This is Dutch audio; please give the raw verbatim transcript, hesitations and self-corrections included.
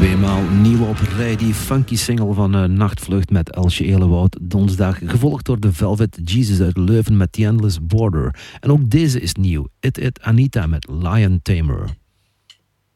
Tweemaal nieuw op rij, die funky single van uh, Nachtvlucht met Elsje Elewoud donderdag, gevolgd door de Velvet Jesus uit Leuven met The Endless Border. En ook deze is nieuw, It It Anita met Lion Tamer.